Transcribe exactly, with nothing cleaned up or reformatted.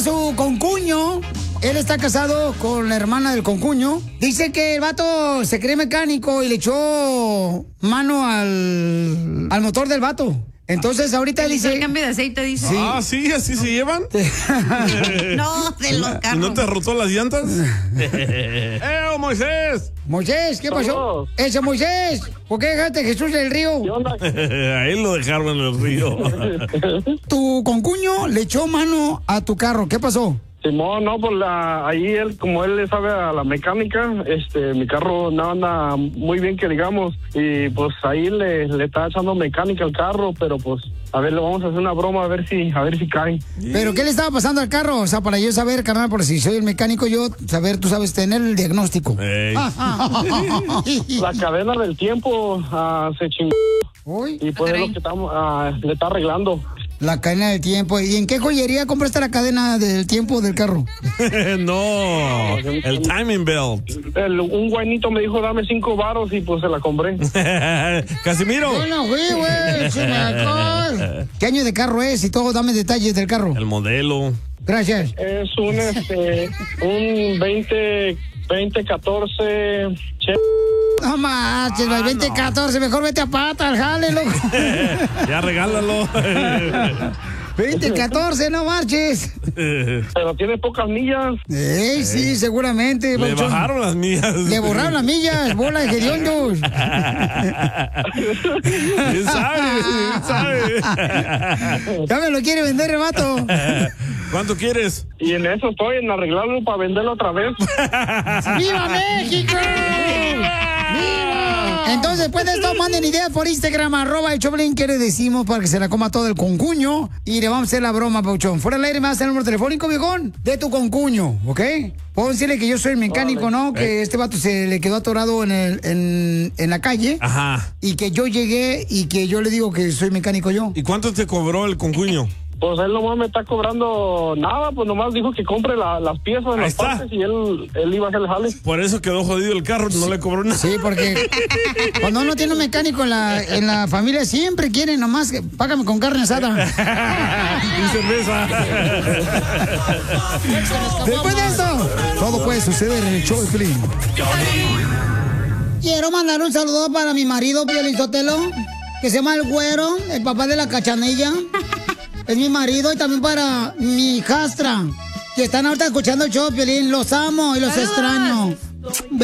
su concuño. Él está casado con la hermana del concuño. Dice que el vato se cree mecánico y le echó mano al, al motor del vato. Entonces ahorita el dice... El cambio de aceite, dice. Sí. Ah, sí, así se llevan. No, de los carros. ¿Y no te rotó las llantas? ¡Eh, Moisés! Moisés, ¿qué pasó? Ese Moisés, ¿por qué dejaste a Jesús en el río? ¿Qué onda? A él lo dejaron en el río. Tu concuño le echó mano a tu carro, ¿qué pasó? No, no, pues la, ahí él, como él le sabe a la mecánica, este, mi carro no anda muy bien que digamos, y pues ahí le, le está echando mecánica al carro, pero pues, a ver, le vamos a hacer una broma a ver si, a ver si cae. ¿Pero qué le estaba pasando al carro? O sea, para yo saber, carnal, por si soy el mecánico, yo saber, tú sabes, tener el diagnóstico. La cadena del tiempo uh, se chingó. ¿Uy? Y pues es lo que estamos, uh, le está arreglando. La cadena del tiempo. ¿Y en qué joyería compraste la cadena del tiempo del carro? No, el timing belt. El, un guainito me dijo, dame cinco varos y pues se la compré. Casimiro. Yo no fui, güey. Se me alcohol. ¿Qué año de carro es? Y todo, dame detalles del carro. El modelo. Gracias. Es un, este, un veinte, veinte catorce... No manches, el veinte catorce, mejor vete a pata, al jale, loco. Ya regálalo. veinte catorce, no marches. Pero tiene pocas millas. Eh, sí, seguramente. Le Bauchón. bajaron las millas. Le borraron las millas, bola de hediondos. ¿Quién sabe? ¿Quién sabe? Ya me lo quiere vender el vato. ¿Cuánto quieres? Y en eso estoy, en arreglarlo para venderlo otra vez. ¡Viva México! ¡Viva! Entonces, después de esto, manden ideas por Instagram, arroba el Choplin, que le decimos para que se la coma todo el concuño y le vamos a hacer la broma, Pauchón. Fuera del aire me vas a hacer el número telefónico, viejón, de tu concuño, ¿ok? Puedo decirle que yo soy el mecánico, vale. ¿No? Que eh. este vato se le quedó atorado en, el, en, en la calle. Ajá. Y que yo llegué y que yo le digo que soy mecánico yo. ¿Y cuánto te cobró el concuño? Pues él nomás me está cobrando nada, pues nomás dijo que compre la, las piezas, Ahí las está. partes y él, él iba a hacer el jale. Por eso quedó jodido el carro, no le cobró nada. Sí, porque cuando uno tiene un mecánico en la, en la familia siempre quiere nomás que págame con carne asada. Y cerveza. Después de esto, todo puede suceder en el show de Piolín. Quiero mandar un saludo para mi marido, Piolín Sotelo, que se llama El Güero, el papá de la Cachanilla. Es mi marido, y también para mi hijastra, que están ahorita escuchando el show, Piolín. Los amo y los extraño.